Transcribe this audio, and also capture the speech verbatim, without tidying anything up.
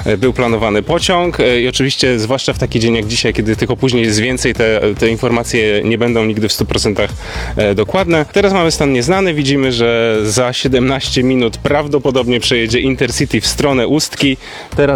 był planowany pociąg i oczywiście, zwłaszcza w taki dzień jak dzisiaj, kiedy tych opóźnień jest więcej, te, te informacje nie będą nigdy w stu procentach dokładne. Teraz mamy stan nieznany, widzimy, że za siedemnaście minut prawdopodobnie przejedzie Intercity w stronę Ustki. Teraz